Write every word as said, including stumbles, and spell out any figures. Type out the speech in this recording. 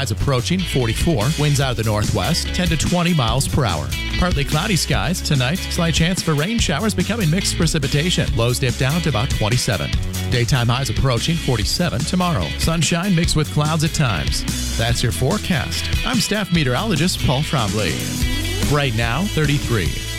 highs approaching forty-four. Winds out of the northwest, ten to twenty miles per hour. Partly cloudy skies tonight. Slight chance for rain showers becoming mixed precipitation. Lows dip down to about twenty-seven. Daytime highs approaching forty-seven tomorrow. Sunshine mixed with clouds at times. That's your forecast. I'm staff meteorologist Paul Trombley. Right now, thirty-three.